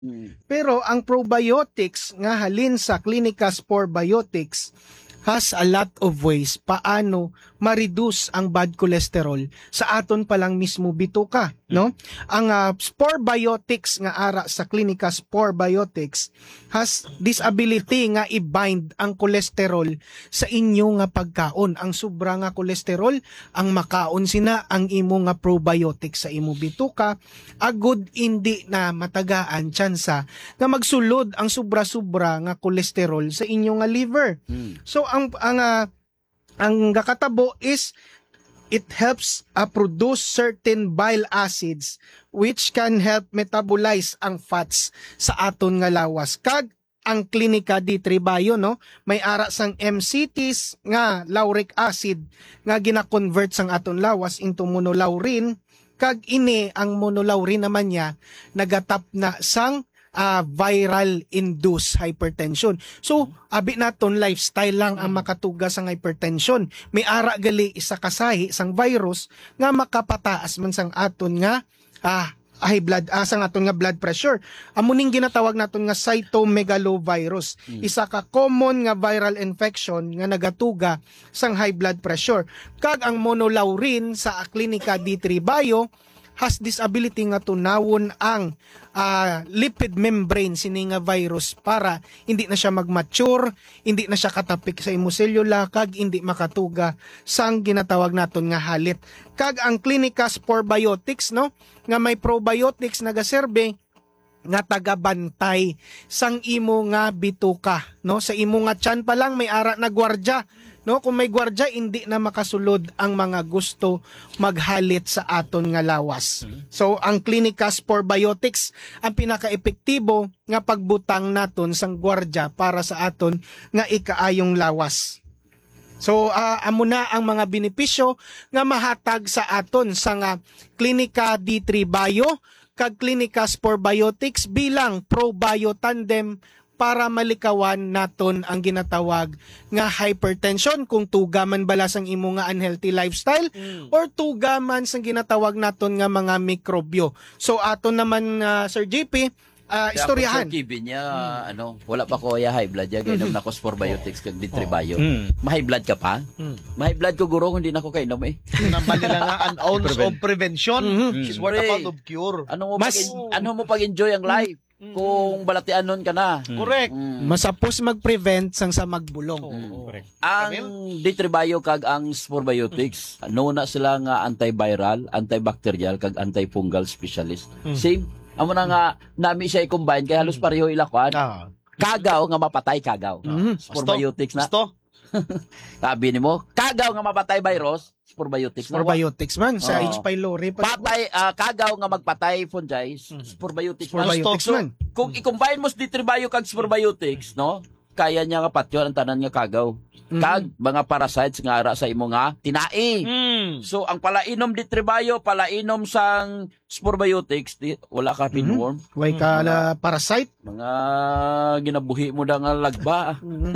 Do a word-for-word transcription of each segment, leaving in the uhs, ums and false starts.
Mm. Pero ang probiotics nga halin sa Clinica Spore Biotics has a lot of ways paano ma-reduce ang bad cholesterol sa aton palang mismo bituka, no? Ang uh, Spore Biotics nga ara sa Clinica Spore Biotics has this ability nga i-bind ang cholesterol sa inyo nga pagkaon. Ang sobra nga cholesterol, ang makaon sina ang imo nga probiotics sa imo bituka, agud hindi na matagaan tsansa nga magsulod ang sobra-sobra nga cholesterol sa inyo nga liver. Mm. So ang ang uh, ang gakatabo is it helps uh, produce certain bile acids which can help metabolize ang fats sa aton nga lawas. Kag ang Clinica D three Bio, no, may ara sang M C Ts nga lauric acid nga gina-convert sang aton lawas into monolaurin, kag ini ang monolaurin naman niya nagatap na sang Uh, viral induced hypertension. So, abi naton lifestyle lang ang makatugas sang hypertension. May ara gali isa kasahi sang virus nga makapataas man sang aton nga ah, high blood ah, sang aton nga blood pressure. Amo ning ginatawag naton nga cytomegalovirus. Mm. Isa ka common nga viral infection nga nagatuga sang high blood pressure. Kag ang monolaurin sa Clinica D three Bio has this ability nga tunawon ang uh, lipid membrane sini nga virus para hindi na siya mag-mature, hindi na siya katapik sa imuselula, kag hindi makatuga sang ginatawag naton nga halit. Kag ang Clinica Spore Biotics, no, nga may probiotics nagaserbe nga tagabantay sang imo nga bituka, no, sa imo nga tiyan pa lang may ara na gwardya. No, kung may gwardya, hindi na makasulod ang mga gusto maghalit sa aton nga lawas. So, ang Clinica Spore Biotics ang pinaka-epektibo nga pagbutang naton sang gwardya para sa aton nga ikaayong lawas. So, uh, amo na ang mga benepisyo nga mahatag sa aton sa nga Clinica D three Bio kag Clinica Spore Biotics bilang ProBio Tandem para malikawan naton ang ginatawag nga hypertension kung tuga man bala sang imo nga unhealthy lifestyle mm. or tuga man sang ginatawag naton nga mga mikrobyo. So aton naman uh, Sir J P, uh, istoryahan. Sir Kevin niya, mm. ano, wala pa ko ya high blood ya gainom mm-hmm. nako Spore Biotics kag D three Bio. Mm. Ma-high blood ka pa? Mm. Ma-high blood ko guro hindi nako kainom eh. Naman nila nga an ounce of prevention mm-hmm. is worth a pound of cure. Ano mo Mas, pag ano mo pag-enjoy ang life? Mm-hmm. Kung balatian nun ka na. Mm. Correct. Mm. Masapos mag-prevent sang sa magbulong. Oh, mm. Correct. Ang D three Bio kag ang Spore Biotics, mm. no na sila nga antiviral, antibacterial kag antifungal specialist. Mm. Same. Amo na nga nami siya i-combine kay halos pareho ilakwan. Ah. Kagaw nga mapatay kagaw. Mm. Spore Biotics na. Gusto? Sabi nimo, kagaw nga mapatay virus, Spore Biotics Spore Biotics man sa oh. H. pylori patay uh, kagaw nga magpatay fungi, Spore Biotics Spore Biotics man. So, kung i-combine mo D three Bio kag Spore Biotics, no? Kaya niya nga patyon ang tanan nga kagaw. Mm-hmm. Kag mga parasites nga ara sa imo nga tinai. Mm. So ang palainom D three Bio, palainom sang Spore Biotics, di, wala ka pinworm. Mm-hmm. Way ka mm-hmm. parasite. Mga ginabuhi mo da nga lagba.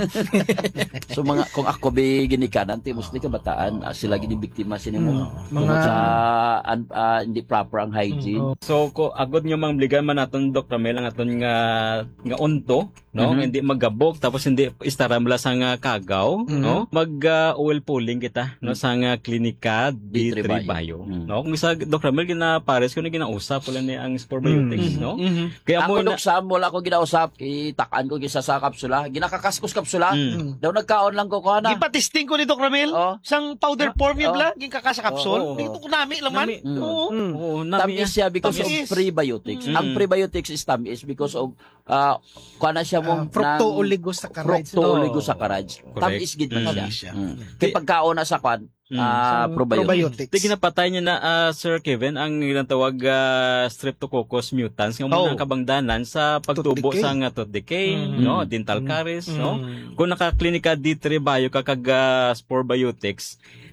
So mga kung ako be ginikanan ti mostly kabataan, uh, sila gini biktima sini mo. Mm-hmm. Mga sa uh, uh, hindi proper ang hygiene. Mm-hmm. So ko agod nga mangligan man naton Doctor Mel ang aton nga nga unto, no? Mm-hmm. Hindi magabog tapos hindi istaramla sa nga kagaw, mm-hmm. no? Mag uh, oil pulling kita, no, sa nga Clinica D three Bio, mm-hmm. no? Kung isa Doctor Mel gina pares ko na ginausap pala ni ang Spore Biotics, mm-hmm. no? Mm-hmm. Kaya ako mo sa wala ko ginausap, itakan ko gisa sa kapsula, ginakakaskos kapsula. Mm-hmm. Daw nagkaon lang ko ko na. Gipatisting ko ni Doctor Mel, oh. sang powder form yun lang, gikakasa kapsul. Oh, oh, oh. Dito ko nami laman. Mm. Oo. Mm. Oh, tamis siya because tamis. Of prebiotics. Mm. Ang prebiotics is tamis because of uh, kuana siya mo uh, fructooligosaccharides. Fructooligosaccharides. Tamis gid man siya. Mm. Kay pagkaon na sa kwan, Mm. Uh, probiotics. Di ginapatay niya na uh, Sir Kevin ang ginatawag uh, Streptococcus mutans nga muna ang kabangdanan sa pagtubo sa nga tooth decay, mm. no, dental caries, mm. no. Kung naka Clinica D three Bio kakag uh, Spore Biotics,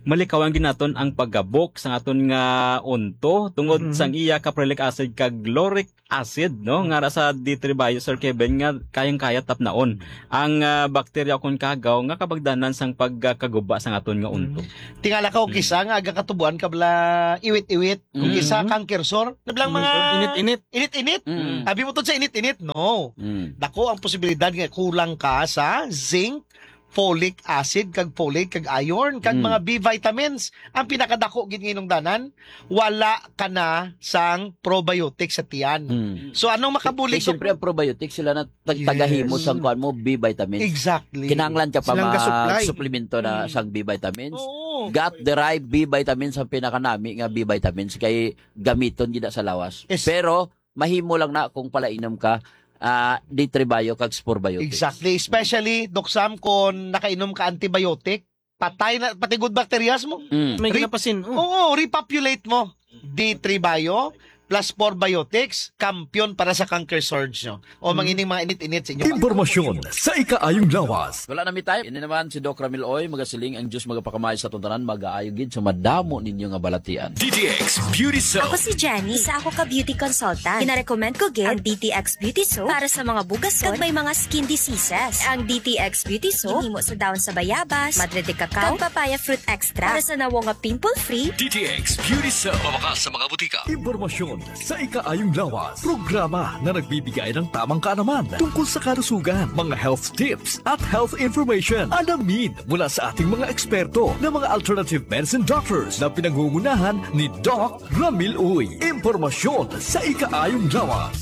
malikawan ginaton ang paggabok sa aton nga unto tungod Mhm. sang iya caprylic acid kag lauric acid no nga ra sa D three bio Sir Kevin nga kayang-kaya tapnaon ang ah, bakterya kon kagaw nga kabagdanan sang pagkaguba sang aton nga unto. Tingala ka og isa nga aga katubuan ka bala iwit-iwit. Kung Mm. isa kang kersor, nablang mga Init-init. init-init. Mm. Abi mo to sa init-init, no. Mm. Dako ang posibilidad nga kulang ka sa zinc, folic acid, kag folate, kag iron, kag Mm. mga B vitamins. Ang pinakadako gid nginong danan, wala ka na sang probiotic sa tiyan. Mm. So anong makabuli Eh, siyempre ang probiotics sila na tag- tagahimo Yes. sa kuan mo B vitamins. Exactly. Kinahanglan ka pa Silang gasupply. ma-supplemento na Mm. sang B vitamins. Oo. Gut derived B vitamins ang pinakanami nga B vitamins kay gamiton gid na sa lawas. Yes. Pero mahimo lang na kung palainom ka ah, D three bio kag spore biotics. Exactly. Especially, Doc Sam, kung nakainom ka antibiotic, patay na, pati good bacterias mo. Mm. May Re- ginapasin. Oh. Oo, repopulate mo. D three bio plus four biotics, kampiyon para sa canker surge nyo. O mangining mga init-init sa inyo. Impormasyon sa ikaayong lawas. Wala na mi time. Ini naman si Doc Ramil Oy, magasiling ang Diyos magapakamay sa tuntanan, mag-aayo gid sa madamo ninyo nga balatian. D T X Beauty Soap. Ako si Jenny, isa ako ka beauty consultant. Pinarecommend ko gid ang D T X Beauty Soap para sa mga bugason kag may mga skin diseases. Ang D T X Beauty Soap gihimo sa dahon sa bayabas, madre de cacao, kag papaya fruit extra para sa nawo nga pimple-free. D T X Beauty Soap. Mabakas sa mga butika. Impormasyon sa ikaayong lawas. Programa na nagbibigay ng tamang kaalaman tungkol sa kalusugan, mga health tips at health information. Alamin mula sa ating mga eksperto na mga alternative medicine doctors na pinangungunahan ni Doc Ramil Uy. Impormasyon sa ikaayong lawas.